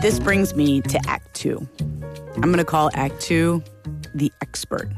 This brings me to Act 2. I'm going to call Act 2 the expert.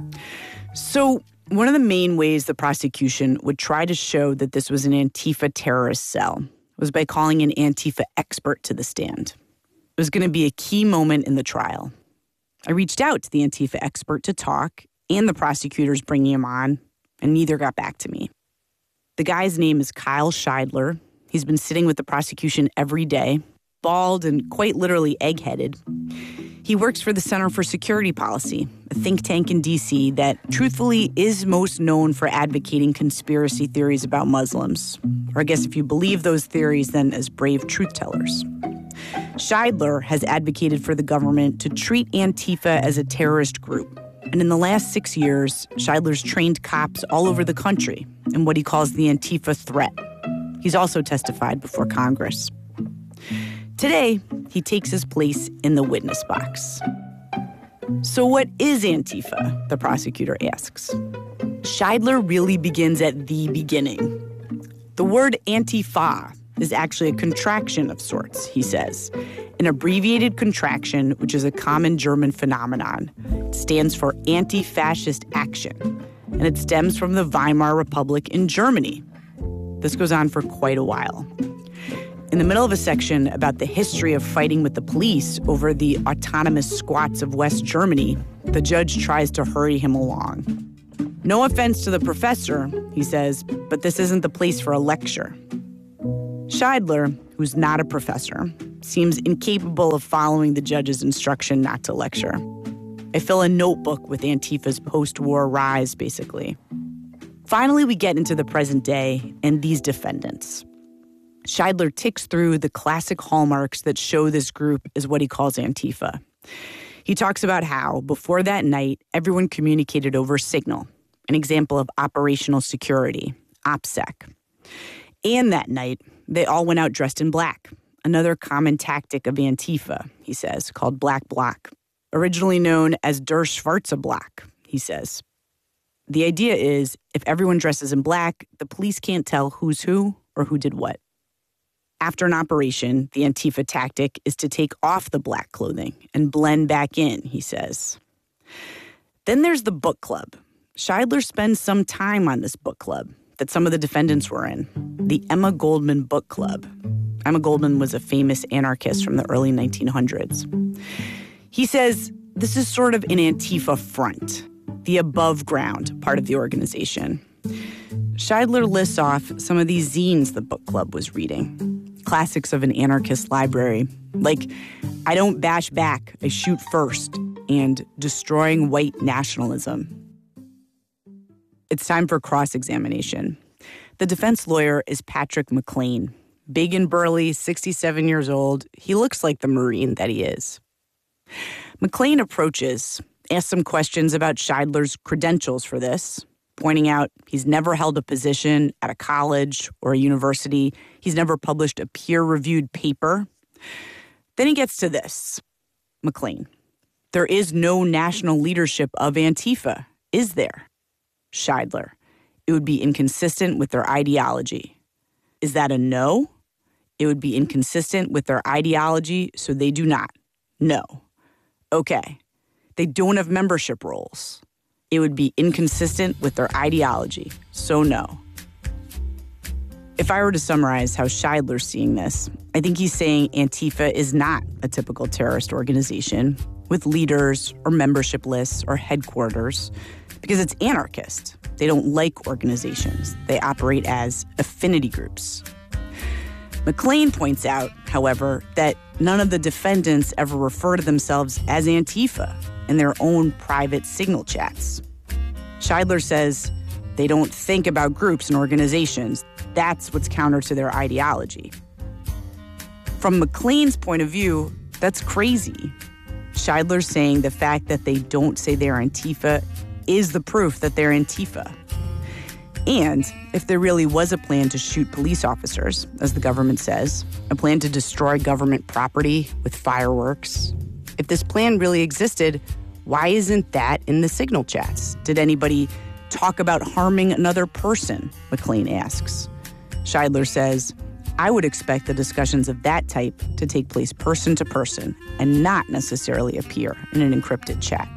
So one of the main ways the prosecution would try to show that this was an Antifa terrorist cell was by calling an Antifa expert to the stand. It was going to be a key moment in the trial. I reached out to the Antifa expert to talk, and the prosecutors bringing him on, and neither got back to me. The guy's name is Kyle Scheidler. He's been sitting with the prosecution every day, bald and quite literally egg-headed. He works for the Center for Security Policy, a think tank in D.C. that, truthfully, is most known for advocating conspiracy theories about Muslims. Or I guess if you believe those theories, then as brave truth-tellers. Scheidler has advocated for the government to treat Antifa as a terrorist group. And in the last 6 years, Scheidler's trained cops all over the country in what he calls the Antifa threat. He's also testified before Congress. Today, he takes his place in the witness box. So what is Antifa? The prosecutor asks. Scheidler really begins at the beginning. The word Antifa is actually a contraction of sorts, he says. An abbreviated contraction, which is a common German phenomenon. It stands for anti-fascist action, and it stems from the Weimar Republic in Germany. This goes on for quite a while. In the middle of a section about the history of fighting with the police over the autonomous squats of West Germany, the judge tries to hurry him along. No offense to the professor, he says, but this isn't the place for a lecture. Scheidler, who's not a professor, seems incapable of following the judge's instruction not to lecture. I fill a notebook with Antifa's post-war rise, basically. Finally, we get into the present day and these defendants. Scheidler ticks through the classic hallmarks that show this group is what he calls Antifa. He talks about how, before that night, everyone communicated over Signal, an example of operational security, OPSEC. And that night, they all went out dressed in black, another common tactic of Antifa, he says, called Black Bloc, originally known as Der Schwarze Block, he says. The idea is, if everyone dresses in black, the police can't tell who's who or who did what. After an operation, the Antifa tactic is to take off the black clothing and blend back in, he says. Then there's the book club. Scheidler spends some time on this book club that some of the defendants were in, the Emma Goldman Book Club. Emma Goldman was a famous anarchist from the early 1900s. He says this is sort of an Antifa front, the above ground part of the organization. Scheidler lists off some of these zines the book club was reading, classics of an anarchist library, like I Don't Bash Back, I Shoot First, and Destroying White Nationalism. It's time for cross-examination. The defense lawyer is Patrick McLean. Big and burly, 67 years old. He looks like the Marine that he is. McLean approaches, asks some questions about Scheidler's credentials for this, pointing out he's never held a position at a college or a university. He's never published a peer-reviewed paper. Then he gets to this. McLean, there is no national leadership of Antifa, is there? Scheidler, it would be inconsistent with their ideology. Is that a no? It would be inconsistent with their ideology, so they do not. No. Okay. They don't have membership rolls. It would be inconsistent with their ideology, so no. If I were to summarize how Scheidler's seeing this, I think he's saying Antifa is not a typical terrorist organization with leaders or membership lists or headquarters, because it's anarchist. They don't like organizations. They operate as affinity groups. McLean points out, however, that none of the defendants ever refer to themselves as Antifa in their own private Signal chats. Scheidler says they don't think about groups and organizations. That's what's counter to their ideology. From McLean's point of view, that's crazy. Scheidler's saying the fact that they don't say they're Antifa is the proof that they're Antifa. And if there really was a plan to shoot police officers, as the government says, a plan to destroy government property with fireworks, if this plan really existed, why isn't that in the Signal chats? Did anybody talk about harming another person? McLean asks. Scheidler says, I would expect the discussions of that type to take place person to person and not necessarily appear in an encrypted chat.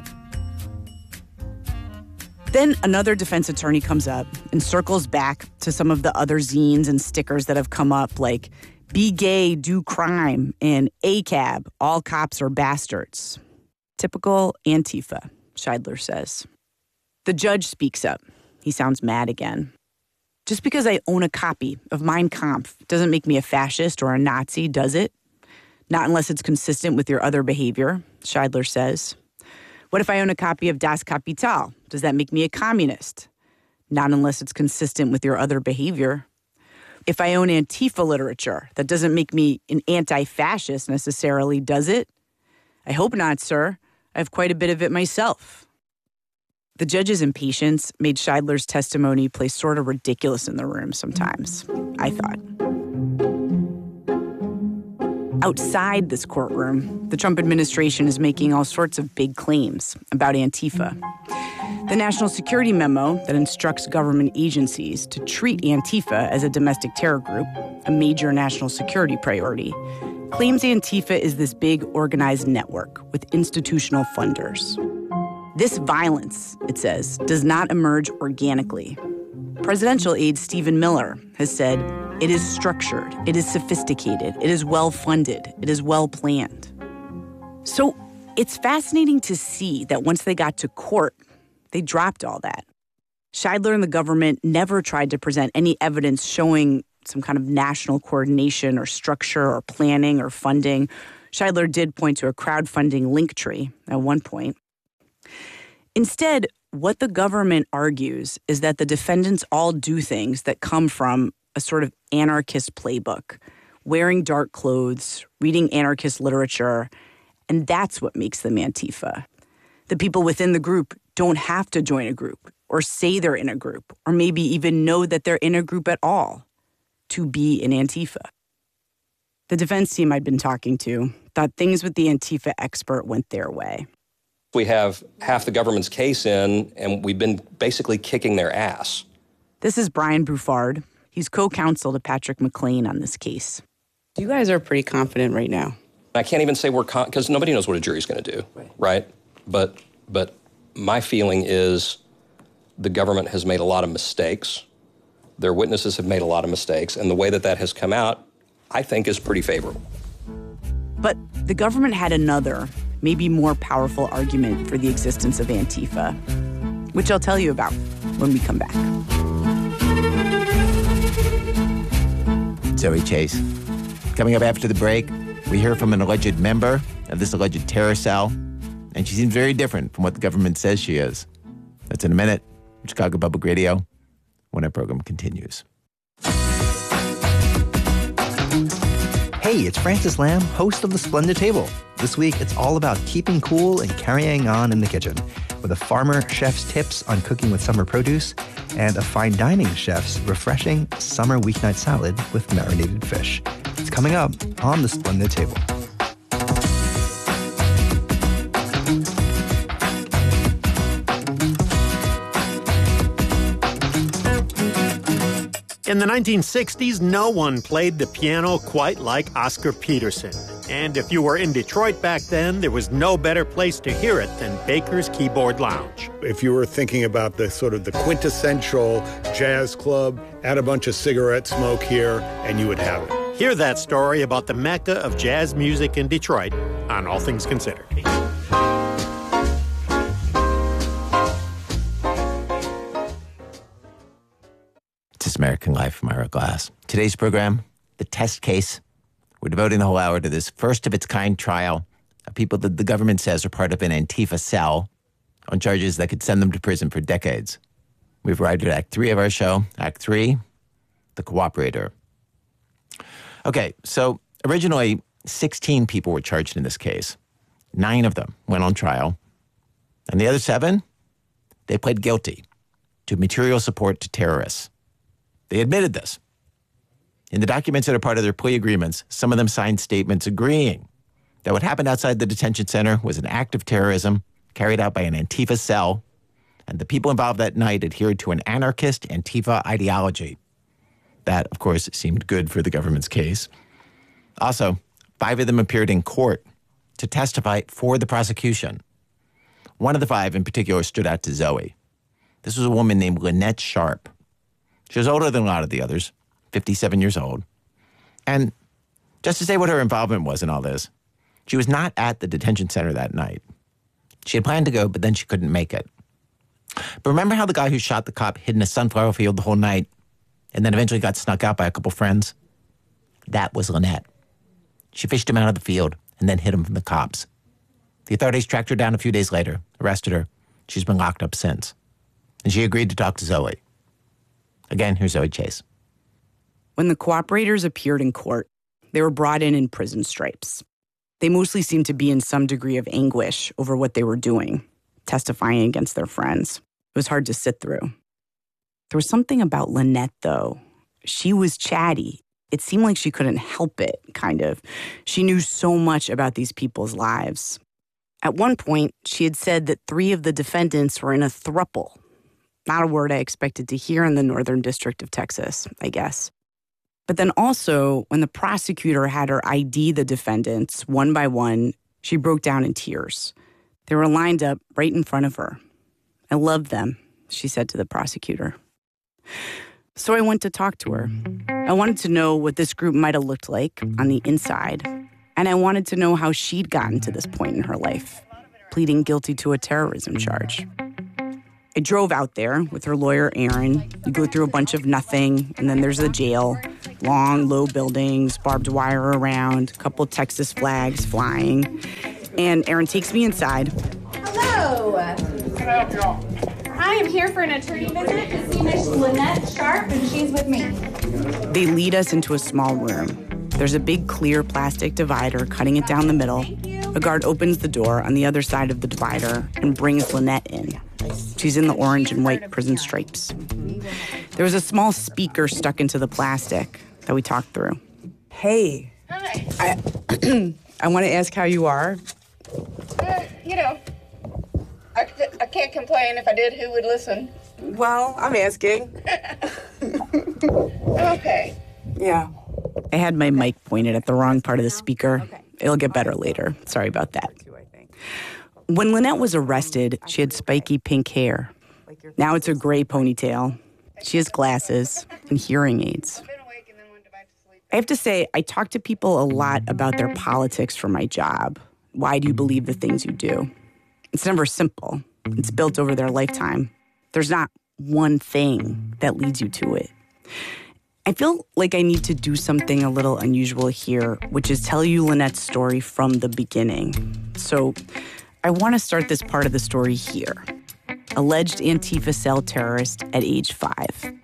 Then another defense attorney comes up and circles back to some of the other zines and stickers that have come up, like "Be gay, do crime," and "ACAB, all cops are bastards." Typical Antifa, Scheidler says. The judge speaks up. He sounds mad again. "Just because I own a copy of Mein Kampf doesn't make me a fascist or a Nazi, does it? Not unless it's consistent with your other behavior," Scheidler says. "What if I own a copy of Das Kapital? Does that make me a communist? Not unless it's consistent with your other behavior. If I own Antifa literature, that doesn't make me an anti-fascist necessarily, does it? I hope not, sir. I have quite a bit of it myself." The judge's impatience made Scheidler's testimony play sort of ridiculous in the room sometimes, I thought. Outside this courtroom, the Trump administration is making all sorts of big claims about Antifa. The National Security Memo that instructs government agencies to treat Antifa as a domestic terror group, a major national security priority, claims Antifa is this big organized network with institutional funders. This violence, it says, does not emerge organically. Presidential aide Stephen Miller has said, "It is structured, it is sophisticated, it is well-funded, it is well-planned." So it's fascinating to see that once they got to court, they dropped all that. Scheidler and the government never tried to present any evidence showing some kind of national coordination or structure or planning or funding. Scheidler did point to a crowdfunding link tree at one point. Instead, what the government argues is that the defendants all do things that come from a sort of anarchist playbook, wearing dark clothes, reading anarchist literature, and that's what makes them Antifa. The people within the group don't have to join a group or say they're in a group or maybe even know that they're in a group at all to be an Antifa. The defense team I'd been talking to thought things with the Antifa expert went their way. We have half the government's case in, and we've been basically kicking their ass. This is Brian Bouffard. He's co-counsel to Patrick McLean on this case. You guys are pretty confident right now. I can't even say we're because nobody knows what a jury's going to do, right? But my feeling is the government has made a lot of mistakes. Their witnesses have made a lot of mistakes, and the way that has come out, I think, is pretty favorable. But the government had another, maybe more powerful argument for the existence of Antifa, which I'll tell you about when we come back. Zoe Chase. Coming up after the break, we hear from an alleged member of this alleged terror cell, and she seems very different from what the government says she is. That's in a minute. Chicago Public Radio, when our program continues. Hey, it's Francis Lamb, host of The Splendid Table. This week, it's all about keeping cool and carrying on in the kitchen, with a farmer chef's tips on cooking with summer produce and a fine dining chef's refreshing summer weeknight salad with marinated fish. It's coming up on The Splendid Table. In the 1960s, no one played the piano quite like Oscar Peterson. And if you were in Detroit back then, there was no better place to hear it than Baker's Keyboard Lounge. If you were thinking about the sort of the quintessential jazz club, add a bunch of cigarette smoke here, and you would have it. Hear that story about the mecca of jazz music in Detroit on All Things Considered. This American Life from Ira Glass. Today's program, The Test Case. We're devoting the whole hour to this first-of-its-kind trial of people that the government says are part of an Antifa cell on charges that could send them to prison for decades. We've arrived at Act 3 of our show. Act 3, The Cooperator. Okay, so originally 16 people were charged in this case. 9 of them went on trial. And the other 7, they pled guilty to material support to terrorists. They admitted this. In the documents that are part of their plea agreements, some of them signed statements agreeing that what happened outside the detention center was an act of terrorism carried out by an Antifa cell, and the people involved that night adhered to an anarchist Antifa ideology. That, of course, seemed good for the government's case. Also, 5 of them appeared in court to testify for the prosecution. One of the 5 in particular stood out to Zoe. This was a woman named Lynette Sharp. She was older than a lot of the others, 57 years old. And just to say what her involvement was in all this, she was not at the detention center that night. She had planned to go, but then she couldn't make it. But remember how the guy who shot the cop hid in a sunflower field the whole night and then eventually got snuck out by a couple friends? That was Lynette. She fished him out of the field and then hid him from the cops. The authorities tracked her down a few days later, arrested her. She's been locked up since. And she agreed to talk to Zoe. Again, here's Zoe Chase. When the cooperators appeared in court, they were brought in prison stripes. They mostly seemed to be in some degree of anguish over what they were doing, testifying against their friends. It was hard to sit through. There was something about Lynette, though. She was chatty. It seemed like she couldn't help it, kind of. She knew so much about these people's lives. At one point, she had said that 3 of the defendants were in a throuple. Not a word I expected to hear in the Northern District of Texas, I guess. But then also, when the prosecutor had her ID the defendants one by one, she broke down in tears. They were lined up right in front of her. "I love them," she said to the prosecutor. So I went to talk to her. I wanted to know what this group might have looked like on the inside. And I wanted to know how she'd gotten to this point in her life, pleading guilty to a terrorism charge. I drove out there with her lawyer, Aaron. You go through a bunch of nothing, and then there's the jail. Long, low buildings, barbed wire around, a couple Texas flags flying. And Aaron takes me inside. Hello. Can I help y'all? I am here for an attorney visit to see Miss Lynette Sharp, and she's with me. They lead us into a small room. There's a big clear plastic divider cutting it down the middle. A guard opens the door on the other side of the divider and brings Lynette in. She's in the orange and white prison stripes. There was a small speaker stuck into the plastic that we talked through. Hey. Hi. I want to ask how you are. I can't complain. If I did, who would listen? Well, I'm asking. Okay. Yeah. I had my mic pointed at the wrong part of the speaker. It'll get better later. Sorry about that. When Lynette was arrested, she had spiky pink hair. Now it's a gray ponytail. She has glasses and hearing aids. I have to say, I talk to people a lot about their politics for my job. Why do you believe the things you do? It's never simple. It's built over their lifetime. There's not one thing that leads you to it. I feel like I need to do something a little unusual here, which is tell you Lynette's story from the beginning. So I want to start this part of the story here. Alleged Antifa cell terrorist at age 5.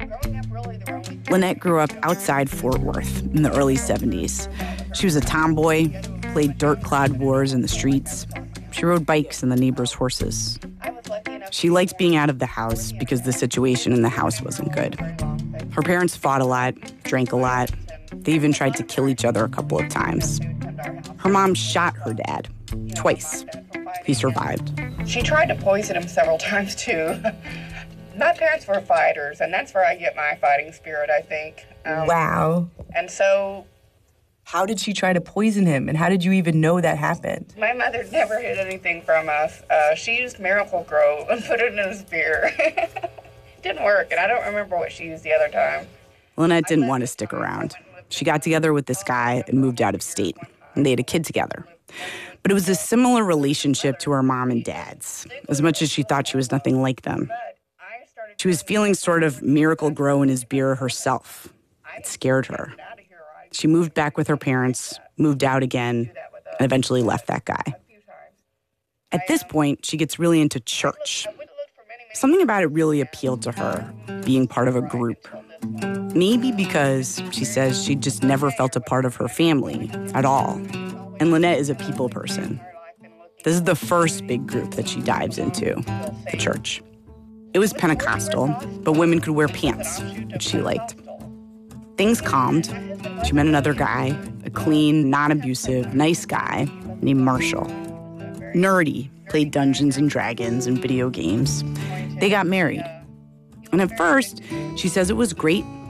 Lynette grew up outside Fort Worth in the early 70s. She was a tomboy, played dirt-clod wars in the streets. She rode bikes and the neighbors' horses. She liked being out of the house because the situation in the house wasn't good. Her parents fought a lot, drank a lot. They even tried to kill each other a couple of times. Her mom shot her dad twice. He survived. She tried to poison him several times, too. My parents were fighters, and that's where I get my fighting spirit, I think. Wow. And so... How did she try to poison him, and how did you even know that happened? My mother never hid anything from us. She used Miracle Grow and put it in his beer. It didn't work, and I don't remember what she used the other time. Lynette didn't want to stick around. She got together with this guy and moved out of state, and they had a kid together. But it was a similar relationship to her mom and dad's, as much as she thought she was nothing like them. She was feeling sort of Miracle Grow in his beer herself. It scared her. She moved back with her parents, moved out again, and eventually left that guy. At this point, she gets really into church. Something about it really appealed to her, being part of a group. Maybe because, she says, she just never felt a part of her family at all. And Lynette is a people person. This is the first big group that she dives into, the church. It was Pentecostal, but women could wear pants, which she liked. Things calmed. She met another guy, a clean, non-abusive, nice guy named Marshall. Nerdy, played Dungeons and Dragons and video games. They got married. And at first, she says it was great.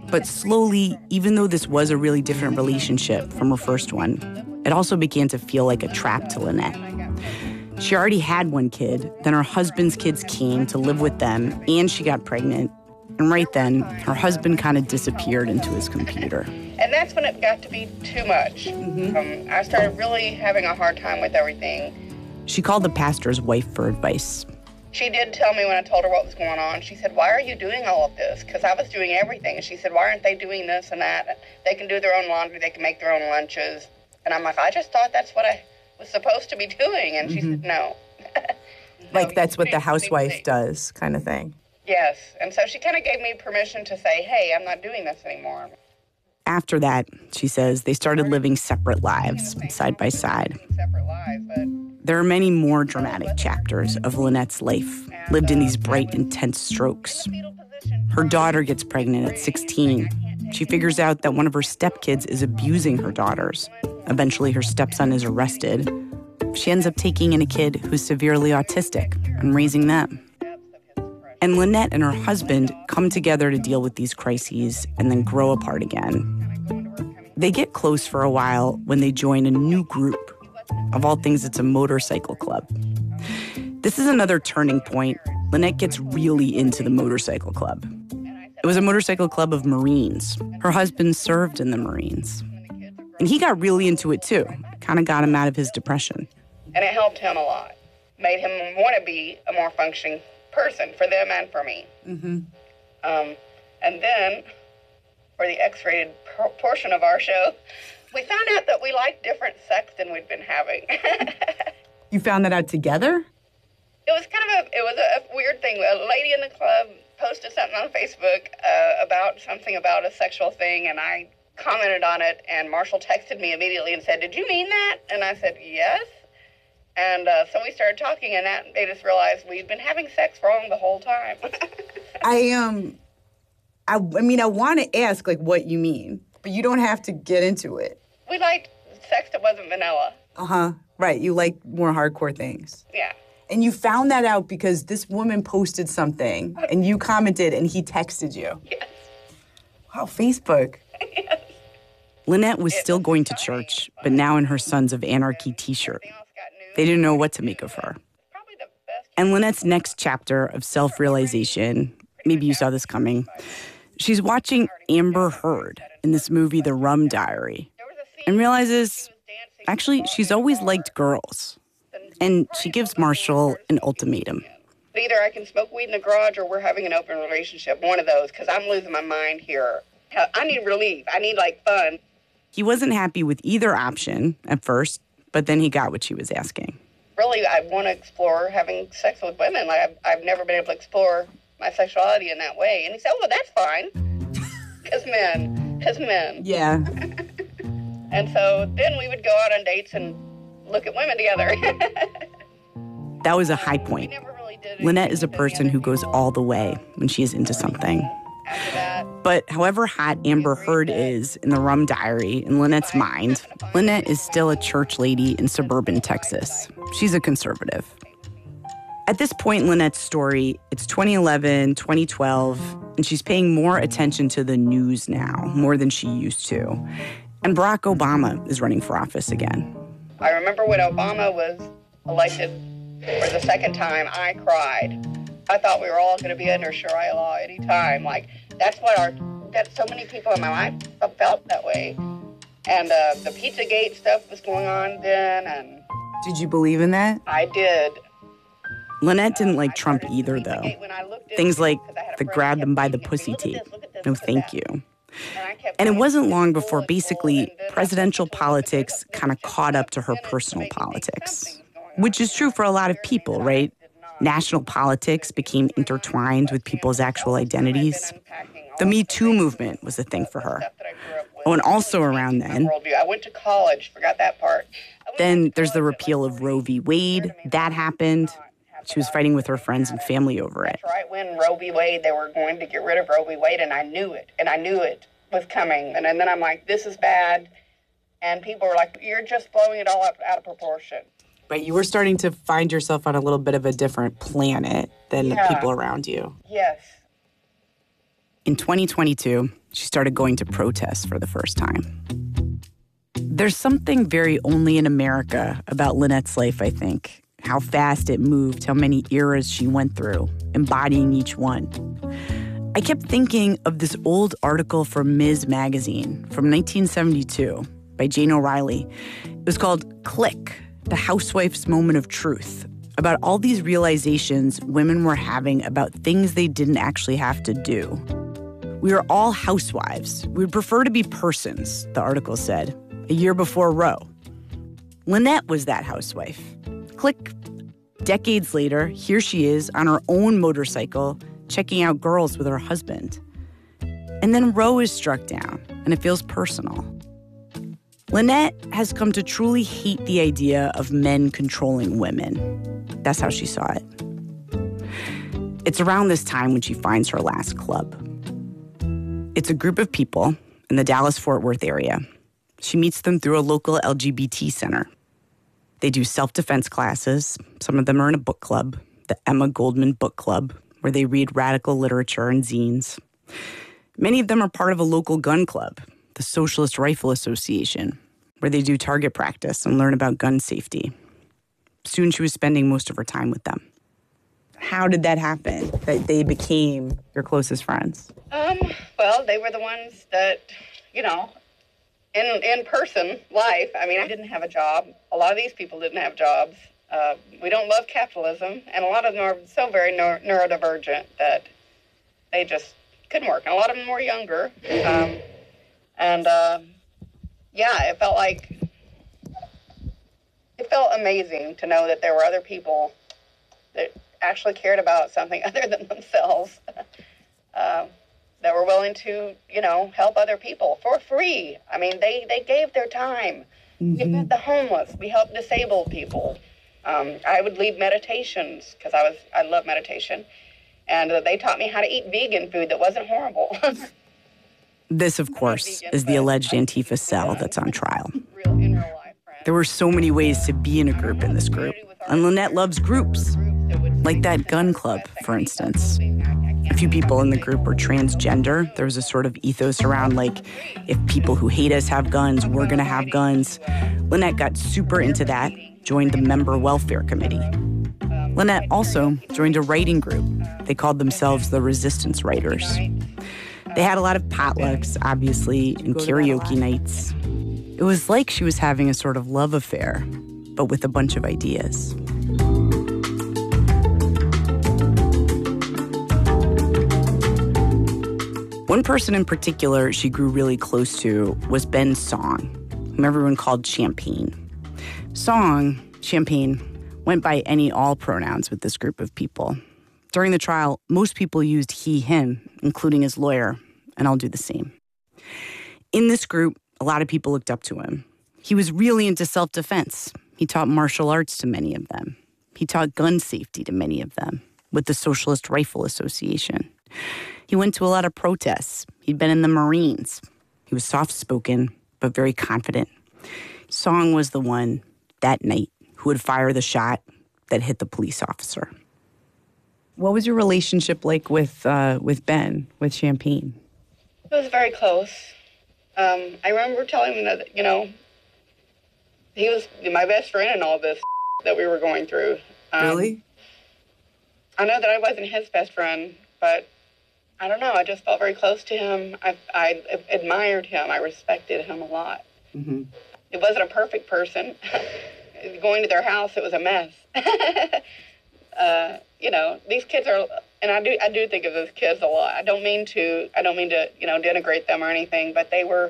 But slowly, even though this was a really different relationship from her first one, it also began to feel like a trap to Lynette. She already had one kid, then her husband's kids came to live with them, and she got pregnant. And right then, her husband kind of disappeared into his computer. And that's when it got to be too much. I started really having a hard time with everything. She called the pastor's wife for advice. She did tell me when I told her what was going on. She said, why are you doing all of this? Because I was doing everything. And she said, why aren't they doing this and that? They can do their own laundry. They can make their own lunches. And I'm like, I just thought that's what I was supposed to be doing. And she said, no. Like that's what the housewife does, kind of thing. Yes. And so she kind of gave me permission to say, hey, I'm not doing this anymore. After that, she says, they started living separate lives, side by side. There are many more dramatic chapters of Lynette's life, lived in these bright, intense strokes. Her daughter gets pregnant at 16. She figures out that one of her stepkids is abusing her daughters. Eventually, her stepson is arrested. She ends up taking in a kid who's severely autistic and raising them. And Lynette and her husband come together to deal with these crises and then grow apart again. They get close for a while when they join a new group. Of all things, it's a motorcycle club. This is another turning point. Lynette gets really into the motorcycle club. It was a motorcycle club of Marines. Her husband served in the Marines. And he got really into it too. Kind of got him out of his depression. And it helped him a lot. Made him want to be a more functioning person for them and for me. And then, for the X-rated portion of our show, we found out that we liked different sex than we'd been having. You found that out together? It was a weird thing. A lady in the club posted something on Facebook about a sexual thing, and I commented on it, and Marshall texted me immediately and said, did you mean that? And I said, yes. And so we started talking, and that made us realize we'd been having sex wrong the whole time. I mean, I want to ask, like, what you mean, but you don't have to get into it. We liked sex that wasn't vanilla. Right. You like more hardcore things. Yeah. And you found that out because this woman posted something, and you commented, and he texted you. Yes. Wow, Facebook. Yes. Lynette was still going to church, but now in her Sons of Anarchy t-shirt. They didn't know what to make of her. And Lynette's next chapter of self-realization, maybe you saw this coming, she's watching Amber Heard in this movie, The Rum Diary, and realizes, actually, she's always liked girls. And she gives Marshall an ultimatum. Either I can smoke weed in the garage or we're having an open relationship, one of those, because I'm losing my mind here. I need relief. I need, fun. He wasn't happy with either option at first, but then he got what she was asking. Really, I want to explore having sex with women. I've never been able to explore my sexuality in that way. And he said, well, that's fine. Because men. Yeah. And so then we would go out on dates and look at women together. That was a high point. Lynette is a person who goes all the way when she is into something. But however hot Amber Heard is in The Rum Diary, in Lynette's mind, Lynette is still a church lady in suburban Texas. She's a conservative. At this point in Lynette's story, it's 2011, 2012, and she's paying more attention to the news now, more than she used to. And Barack Obama is running for office again. I remember when Obama was elected for the second time, I cried. I thought we were all going to be under Sharia law any time. That's so many people in my life felt that way. And the Pizzagate stuff was going on then, and... Did you believe in that? I did. Lynette didn't like Trump either, though. Things like the grab them by the pussy tape. No, thank you. And it wasn't long before basically presidential politics kind of caught up to her personal politics, which is true for a lot of people, right? National politics became intertwined with people's actual identities. The Me Too movement was a thing for her. Oh, and also around then, I went to college, forgot that part. Then there's the repeal of Roe v. Wade. That happened. She was fighting with her friends and family over it. That's right, when Roe v. Wade, they were going to get rid of Roe v. Wade, and I knew it. And I knew it was coming. And then I'm like, this is bad. And people were like, you're just blowing it all up out of proportion. Right, you were starting to find yourself on a little bit of a different planet than the people around you. Yes. In 2022, she started going to protests for the first time. There's something very only in America about Lynette's life, I think. How fast it moved, how many eras she went through, embodying each one. I kept thinking of this old article from Ms. Magazine from 1972 by Jane O'Reilly. It was called Click, the Housewife's Moment of Truth, about all these realizations women were having about things they didn't actually have to do. We are all housewives. We would prefer to be persons, the article said, a year before Roe. Lynette was that housewife. Click. Decades later, here she is on her own motorcycle, checking out girls with her husband. And then Roe is struck down, and it feels personal. Lynette has come to truly hate the idea of men controlling women. That's how she saw it. It's around this time when she finds her last club. It's a group of people in the Dallas-Fort Worth area. She meets them through a local LGBT center. They do self-defense classes. Some of them are in a book club, the Emma Goldman Book Club, where they read radical literature and zines. Many of them are part of a local gun club, the Socialist Rifle Association, where they do target practice and learn about gun safety. Soon she was spending most of her time with them. How did that happen, that they became your closest friends? Well, they were the ones that, in person life, I didn't have a job. A lot of these people didn't have jobs. We don't love capitalism, and a lot of them are so very neurodivergent that they just couldn't work. And a lot of them were younger. It felt amazing to know that there were other people that actually cared about something other than themselves, that were willing to, help other people for free. They gave their time. Mm-hmm. We fed the homeless. We helped disabled people. I would lead meditations because I love meditation. And they taught me how to eat vegan food that wasn't horrible. This, of course, is the alleged Antifa cell that's on trial. There were so many ways to be in a group in this group. And Lynette loves groups, like that gun club, for instance. A few people in the group were transgender. There was a sort of ethos around, if people who hate us have guns, we're going to have guns. Lynette got super into that, joined the member welfare committee. Lynette also joined a writing group. They called themselves the Resistance Writers. They had a lot of potlucks, obviously, and karaoke nights. It was like she was having a sort of love affair, but with a bunch of ideas. One person in particular she grew really close to was Ben Song, whom everyone called Champagne. Song, Champagne, went by any, all pronouns with this group of people. During the trial, most people used he, him, including his lawyer, and I'll do the same. In this group, a lot of people looked up to him. He was really into self-defense. He taught martial arts to many of them. He taught gun safety to many of them with the Socialist Rifle Association. He went to a lot of protests. He'd been in the Marines. He was soft-spoken, but very confident. Song was the one, that night, who would fire the shot that hit the police officer. What was your relationship like with Ben, with Champagne? It was very close. I remember telling him that, he was my best friend in all this that we were going through. Really? I know that I wasn't his best friend, but I don't know. I just felt very close to him. I admired him. I respected him a lot. Mm-hmm. It wasn't a perfect person. Going to their house, it was a mess. These kids are, and I do think of those kids a lot. I don't mean to, denigrate them or anything, but they were,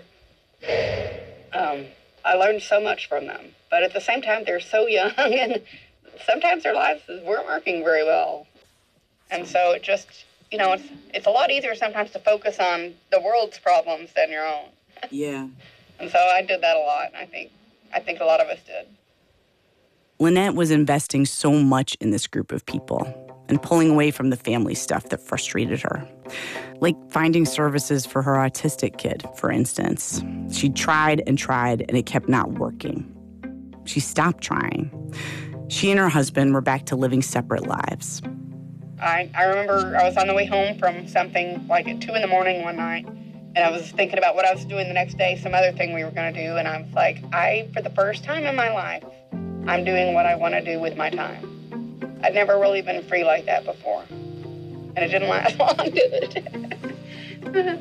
I learned so much from them. But at the same time, they're so young, and sometimes their lives weren't working very well. And so it just, it's a lot easier sometimes to focus on the world's problems than your own. Yeah. And so I did that a lot, and I think a lot of us did. Lynette was investing so much in this group of people and pulling away from the family stuff that frustrated her. Like finding services for her autistic kid, for instance. She tried, and it kept not working. She stopped trying. She and her husband were back to living separate lives. I remember I was on the way home from something like at 2 in the morning one night, and I was thinking about what I was doing the next day, some other thing we were going to do, and I was like, for the first time in my life, I'm doing what I want to do with my time. I'd never really been free like that before, and it didn't last long, did it?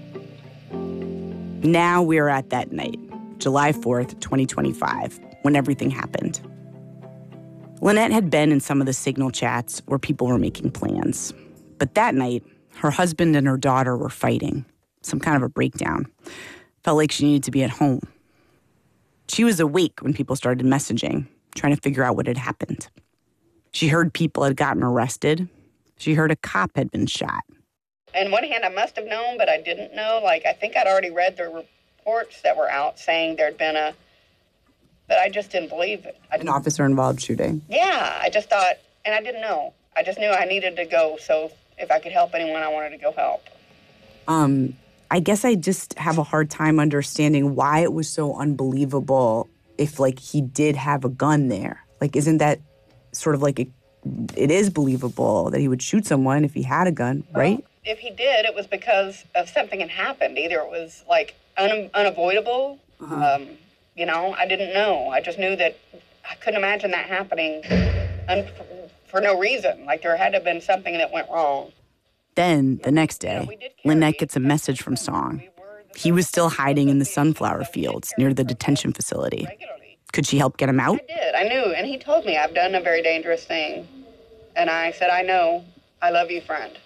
Now we're at that night, July 4th, 2025, when everything happened. Lynette had been in some of the Signal chats where people were making plans. But that night, her husband and her daughter were fighting, some kind of a breakdown. Felt like she needed to be at home. She was awake when people started messaging, trying to figure out what had happened. She heard people had gotten arrested. She heard a cop had been shot. On one hand, I must have known, but I didn't know. I think I'd already read the reports that were out saying there'd been but I just didn't believe it. An officer-involved shooting. Yeah, I just thought, and I didn't know. I just knew I needed to go, so if I could help anyone, I wanted to go help. I guess I just have a hard time understanding why it was so unbelievable if, he did have a gun there. Isn't that sort of it is believable that he would shoot someone if he had a gun, right? Well, if he did, it was because of something had happened. Either it was, unavoidable, I didn't know. I just knew that I couldn't imagine that happening for no reason. There had to have been something that went wrong. Then, the next day, Lynette gets a message from Song. He was still hiding in the sunflower fields near the detention facility. Could she help get him out? I did. I knew. And he told me I've done a very dangerous thing. And I said, I know. I love you, friend.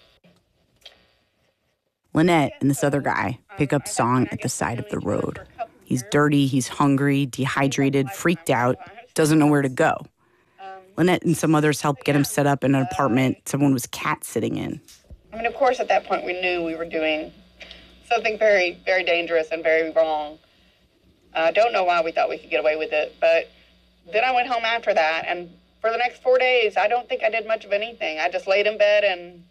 Lynette and this other guy pick up Song at the side of the road. He's dirty, he's hungry, dehydrated, freaked out, doesn't know where to go. Lynette and some others helped get him set up in an apartment someone was cat-sitting in. Of course, at that point, we knew we were doing something very, very dangerous and very wrong. I don't know why we thought we could get away with it, but then I went home after that, and for the next 4 days, I don't think I did much of anything. I just laid in bed, and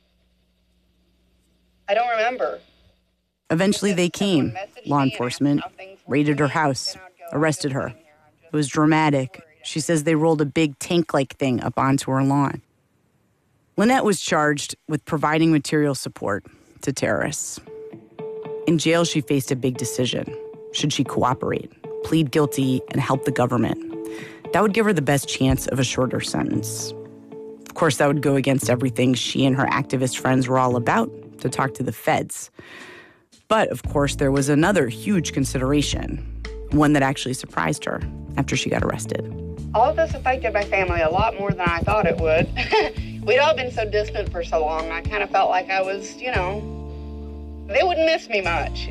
I don't remember. Eventually they came. Law enforcement raided her house, arrested her. It was dramatic. She says they rolled a big tank-like thing up onto her lawn. Lynette was charged with providing material support to terrorists. In jail, she faced a big decision. Should she cooperate, plead guilty, and help the government? That would give her the best chance of a shorter sentence. Of course, that would go against everything she and her activist friends were all about, to talk to the feds. But, of course, there was another huge consideration, one that actually surprised her after she got arrested. All of this affected my family a lot more than I thought it would. We'd all been so distant for so long, I kind of felt like I was, they wouldn't miss me much.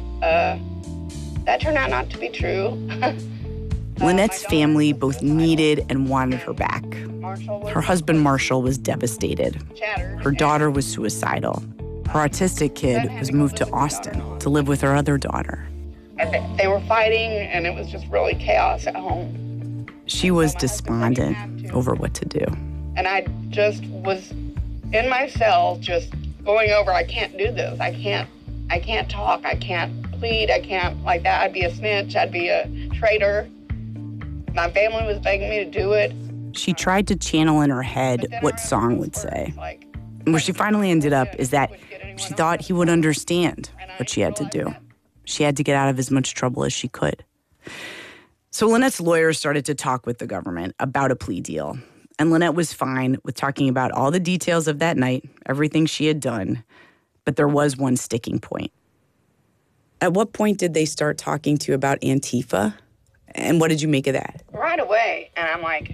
That turned out not to be true. Lynette's family both needed and wanted her back. Her husband, Marshall, was devastated. Her daughter was suicidal. Her autistic kid was moved to Austin to live with her other daughter. And they were fighting, and it was just really chaos at home. She was despondent over what to do. And I just was in my cell just going over, I can't do this. I can't talk. I can't plead. I can't like that. I'd be a snitch. I'd be a traitor. My family was begging me to do it. She tried to channel in her head what Song would say. And where she finally ended up is that she thought he would understand what she had to do. She had to get out of as much trouble as she could. So Lynette's lawyer started to talk with the government about a plea deal. And Lynette was fine with talking about all the details of that night, everything she had done. But there was one sticking point. At what point did they start talking to you about Antifa? And what did you make of that? Right away. And I'm like,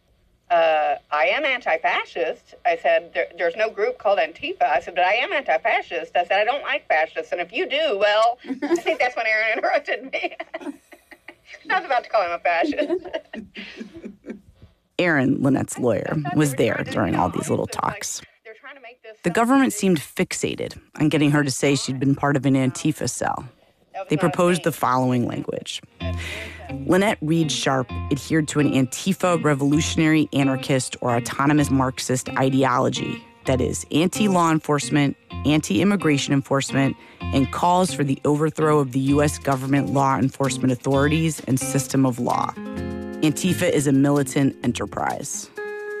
I am anti-fascist. I said, there's no group called Antifa. I said, but I am anti-fascist. I said, I don't like fascists. And if you do, well, I think that's when Aaron interrupted me. I was about to call him a fascist. Aaron, Lynette's lawyer, was there during all these little talks. The government seemed fixated on getting her to say she'd been part of an Antifa cell. They proposed the following language. Lynette Reed Sharp adhered to an Antifa revolutionary anarchist or autonomous Marxist ideology that is anti-law enforcement, anti-immigration enforcement, and calls for the overthrow of the U.S. government law enforcement authorities and system of law. Antifa is a militant enterprise.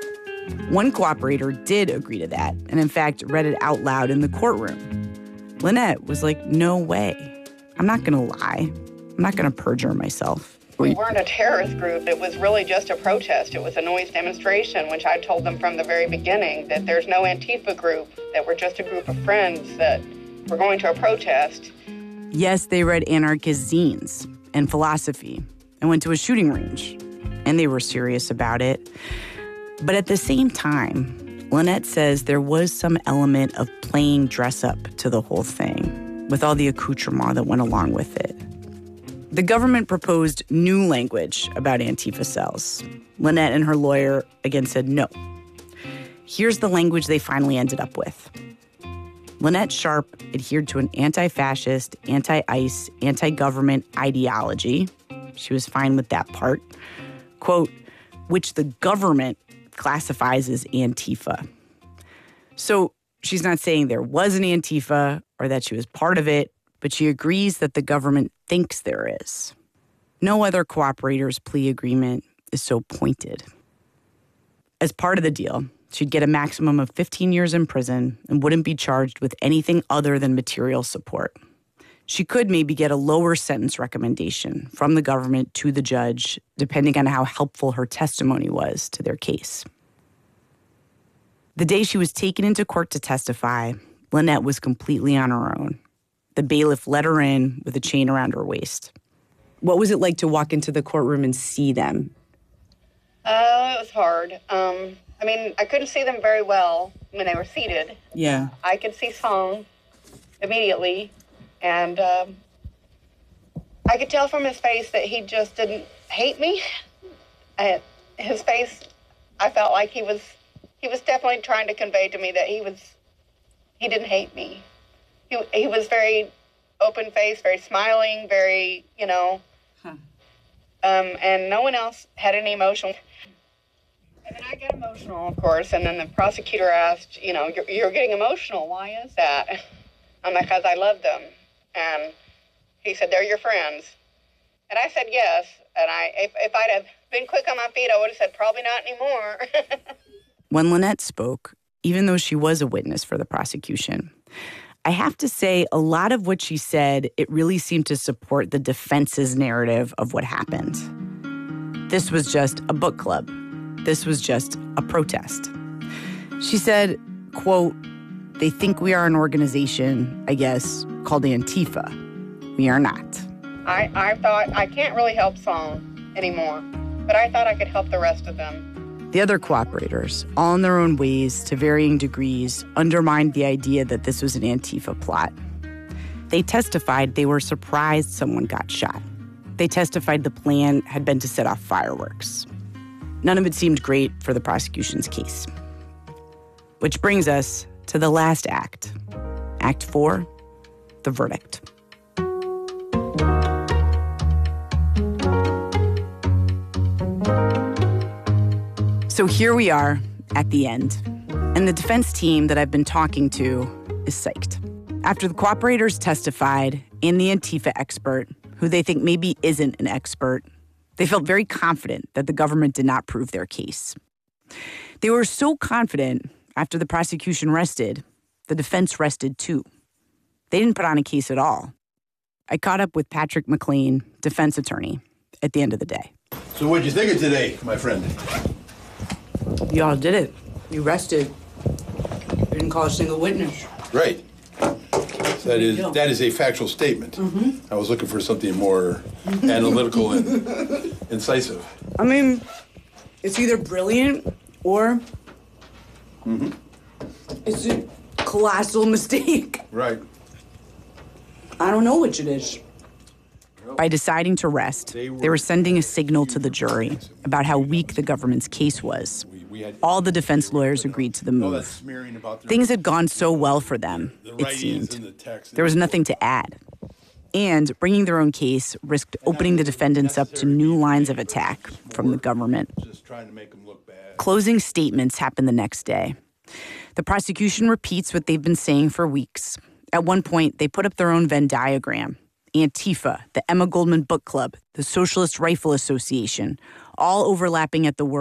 One cooperator did agree to that, and in fact read it out loud in the courtroom. Lynette was like, no way. I'm not going to lie. I'm not going to perjure myself. We weren't a terrorist group. It was really just a protest. It was a noise demonstration, which I told them from the very beginning, that there's no Antifa group, that we're just a group of friends, that we're going to a protest. Yes, they read anarchist zines and philosophy and went to a shooting range, and they were serious about it. But at the same time, Lynette says there was some element of playing dress-up to the whole thing, with all the accoutrement that went along with it. The government proposed new language about Antifa cells. Lynette and her lawyer again said no. Here's the language they finally ended up with. Lynette Sharp adhered to an anti-fascist, anti-ICE, anti-government ideology. She was fine with that part. Quote, which the government classifies as Antifa. So she's not saying there was an Antifa or that she was part of it, but she agrees that the government thinks there is. No other cooperator's plea agreement is so pointed. As part of the deal, she'd get a maximum of 15 years in prison and wouldn't be charged with anything other than material support. She could maybe get a lower sentence recommendation from the government to the judge, depending on how helpful her testimony was to their case. The day she was taken into court to testify, Lynette was completely on her own. The bailiff let her in with a chain around her waist. What was it like to walk into the courtroom and see them? It was hard. I couldn't see them very well when they were seated. Yeah. I could see Song immediately, and I could tell from his face that he just didn't hate me. His face, I felt like he was definitely trying to convey to me that he didn't hate me. He was very open-faced, very smiling, very, and no one else had any emotion. And then I get emotional, of course, and then the prosecutor asked, you're getting emotional. Why is that? I'm like, because I love them. And he said, they're your friends. And I said yes. And if I'd have been quick on my feet, I would have said, probably not anymore. When Lynette spoke, even though she was a witness for the prosecution, I have to say a lot of what she said, it really seemed to support the defense's narrative of what happened. This was just a book club. This was just a protest. She said, quote, they think we are an organization, I guess, called Antifa. We are not. I thought I can't really help Song anymore, but I thought I could help the rest of them. The other cooperators, all in their own ways, to varying degrees, undermined the idea that this was an Antifa plot. They testified they were surprised someone got shot. They testified the plan had been to set off fireworks. None of it seemed great for the prosecution's case. Which brings us to the last act. Act 4, the verdict. So here we are at the end, and the defense team that I've been talking to is psyched. After the cooperators testified and the Antifa expert, who they think maybe isn't an expert, they felt very confident that the government did not prove their case. They were so confident after the prosecution rested, the defense rested too. They didn't put on a case at all. I caught up with Patrick McLean, defense attorney, at the end of the day. So what'd you think of today, my friend? You all did it. You rested. You didn't call a single witness. Right. That is a factual statement. Mm-hmm. I was looking for something more analytical and incisive. I mean, it's either brilliant or it's a colossal mistake. Right. I don't know which it is. By deciding to rest, they were sending a signal to the jury about how weak the government's case was. All the defense lawyers agreed to the move. Things had gone so well for them, it seemed. There was nothing to add. And bringing their own case risked opening the defendants up to new lines of attack from the government. Closing statements happened the next day. The prosecution repeats what they've been saying for weeks. At one point, they put up their own Venn diagram. Antifa, the Emma Goldman Book Club, the Socialist Rifle Association, all overlapping at the words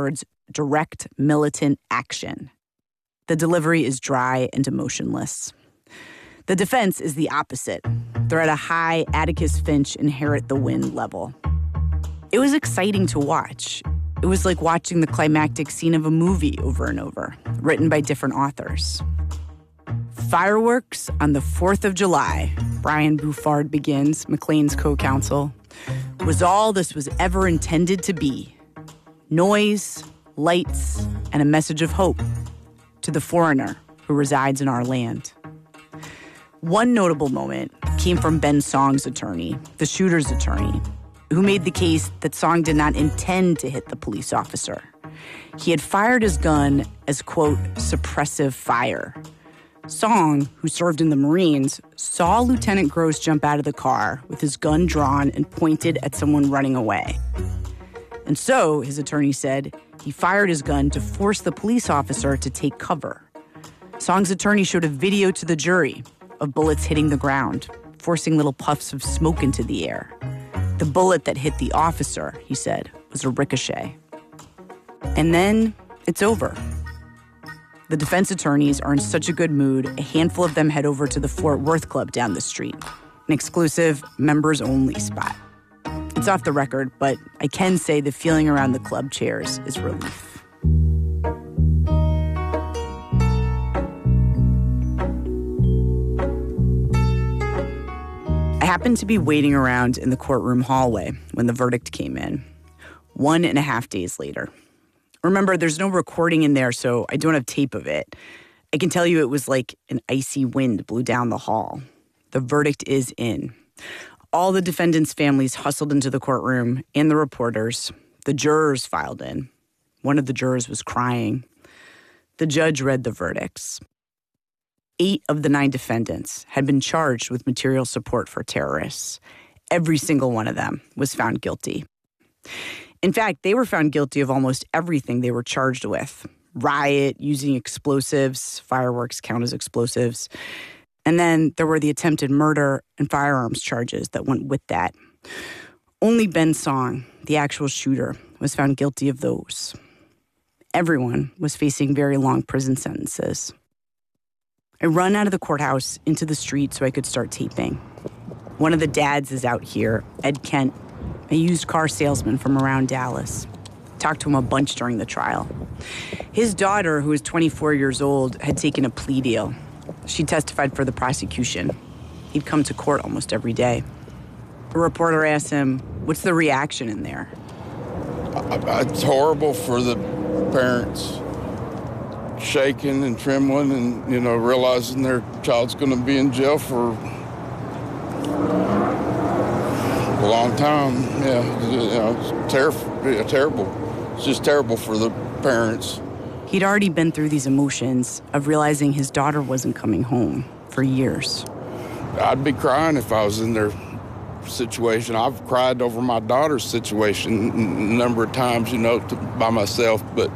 direct militant action. The delivery is dry and emotionless. The defense is the opposite. They're at a high Atticus Finch inherit the wind level. It was exciting to watch. It was like watching the climactic scene of a movie over and over, written by different authors. Fireworks on the 4th of July, Brian Bouffard begins, McLean's co-counsel, was all this was ever intended to be. Noise, lights, and a message of hope to the foreigner who resides in our land. One notable moment came from Ben Song's attorney, the shooter's attorney, who made the case that Song did not intend to hit the police officer. He had fired his gun as, quote, suppressive fire. Song, who served in the Marines, saw Lieutenant Gross jump out of the car with his gun drawn and pointed at someone running away. And so, his attorney said, he fired his gun to force the police officer to take cover. Song's attorney showed a video to the jury of bullets hitting the ground, forcing little puffs of smoke into the air. The bullet that hit the officer, he said, was a ricochet. And then it's over. The defense attorneys are in such a good mood, a handful of them head over to the Fort Worth Club down the street, an exclusive members-only spot. It's off the record, but I can say the feeling around the club chairs is relief. I happened to be waiting around in the courtroom hallway when the verdict came in, 1.5 days later. Remember, there's no recording in there, so I don't have tape of it. I can tell you it was like an icy wind blew down the hall. The verdict is in. All the defendants' families hustled into the courtroom, and the reporters. The jurors filed in. One of the jurors was crying. The judge read the verdicts. 8 of the 9 defendants had been charged with material support for terrorists. Every single one of them was found guilty. In fact, they were found guilty of almost everything they were charged with. Riot, using explosives, fireworks count as explosives. And then there were the attempted murder and firearms charges that went with that. Only Ben Song, the actual shooter, was found guilty of those. Everyone was facing very long prison sentences. I run out of the courthouse into the street so I could start taping. One of the dads is out here, Ed Kent, a used car salesman from around Dallas. Talked to him a bunch during the trial. His daughter, who was 24 years old, had taken a plea deal. She testified for the prosecution. He'd come to court almost every day. A reporter asked him, what's the reaction in there? It's horrible for the parents, shaking and trembling and, realizing their child's going to be in jail for a long time. Yeah, it's terrible. It's just terrible for the parents. He'd already been through these emotions of realizing his daughter wasn't coming home for years. I'd be crying if I was in their situation. I've cried over my daughter's situation a number of times, by myself, but,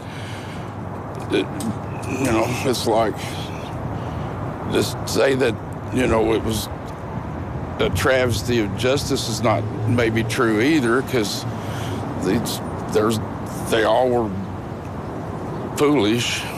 it's like, just say that, it was a travesty of justice is not maybe true either, because they all were foolish.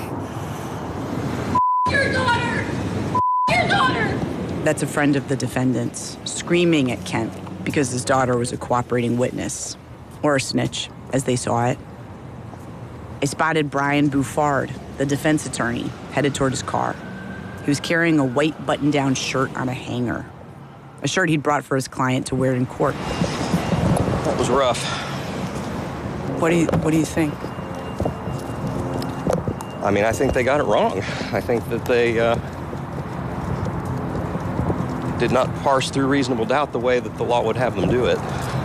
Your daughter! Your daughter! That's a friend of the defendant's, screaming at Kent because his daughter was a cooperating witness, or a snitch, as they saw it. I spotted Brian Bouffard, the defense attorney, headed toward his car. He was carrying a white button-down shirt on a hanger, a shirt he'd brought for his client to wear in court. That was rough. What do you think? I think they got it wrong. I think that they did not parse through reasonable doubt the way that the law would have them do it.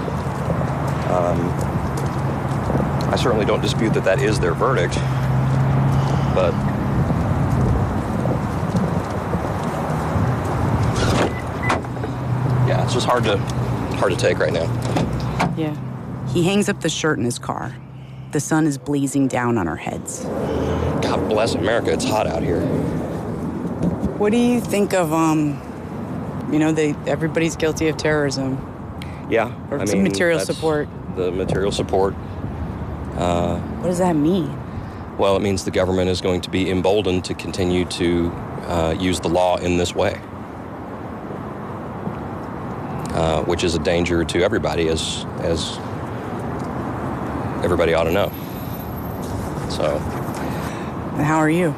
I certainly don't dispute that that is their verdict, but yeah, it's just hard to take right now. Yeah. He hangs up the shirt in his car. The sun is blazing down on our heads. God bless America, it's hot out here. What do you think of, everybody's guilty of terrorism? Yeah. Or some material support. The material support. What does that mean? Well, it means the government is going to be emboldened to continue to use the law in this way, which is a danger to everybody, as everybody ought to know. So, how are you?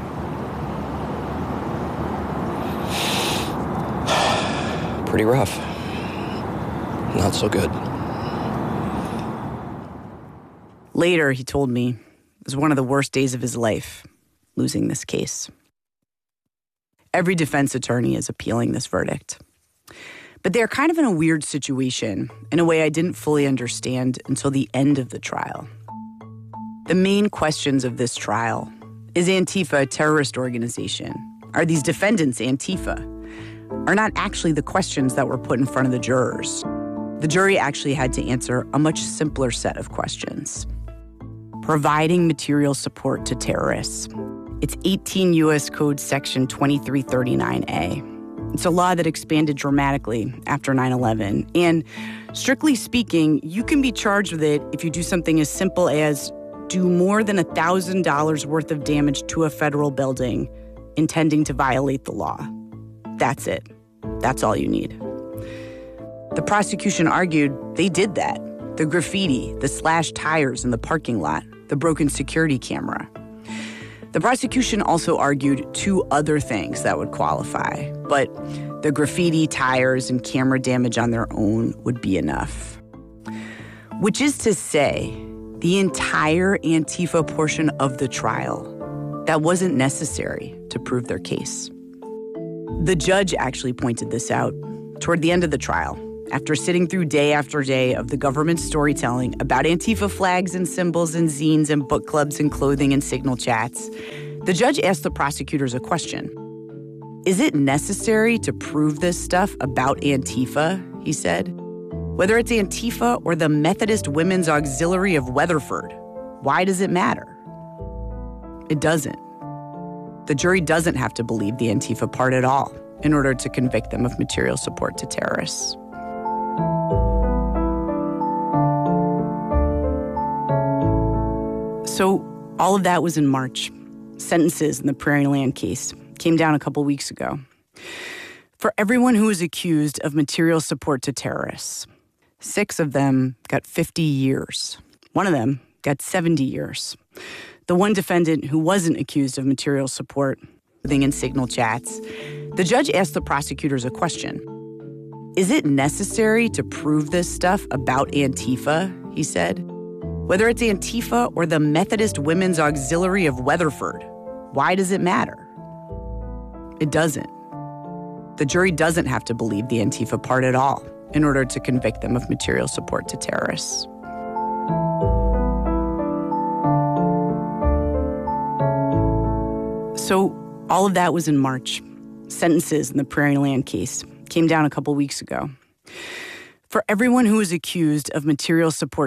Pretty rough. Not so good. Later, he told me it was one of the worst days of his life, losing this case. Every defense attorney is appealing this verdict. But they're kind of in a weird situation, in a way I didn't fully understand until the end of the trial. The main questions of this trial: is Antifa a terrorist organization? Are these defendants Antifa? Are not actually the questions that were put in front of the jurors. The jury actually had to answer a much simpler set of questions. Providing material support to terrorists. It's 18 U.S. Code Section 2339A. It's a law that expanded dramatically after 9/11. And strictly speaking, you can be charged with it if you do something as simple as do more than $1,000 worth of damage to a federal building intending to violate the law. That's it. That's all you need. The prosecution argued they did that. The graffiti, the slashed tires in the parking lot, the broken security camera. The prosecution also argued two other things that would qualify, but the graffiti, tires, and camera damage on their own would be enough. Which is to say, the entire Antifa portion of the trial, that wasn't necessary to prove their case. The judge actually pointed this out toward the end of the trial, after sitting through day after day of the government's storytelling about Antifa flags and symbols and zines and book clubs and clothing and signal chats. The judge asked the prosecutors a question. Is it necessary to prove this stuff about Antifa, he said? Whether it's Antifa or the Methodist Women's Auxiliary of Weatherford, why does it matter? It doesn't. The jury doesn't have to believe the Antifa part at all in order to convict them of material support to terrorists. So all of that was in March. Sentences in the Prairie Land case came down a couple weeks ago. For everyone who was accused of material support to terrorists, 6 of them got 50 years. One of them got 70 years. The one defendant who wasn't accused of material support, in signal chats, the judge asked the prosecutors a question. Is it necessary to prove this stuff about Antifa, he said? Whether it's Antifa or the Methodist Women's Auxiliary of Weatherford, why does it matter? It doesn't. The jury doesn't have to believe the Antifa part at all in order to convict them of material support to terrorists. So all of that was in March. Sentences in the Prairie Land case came down a couple weeks ago. For everyone who was accused of material support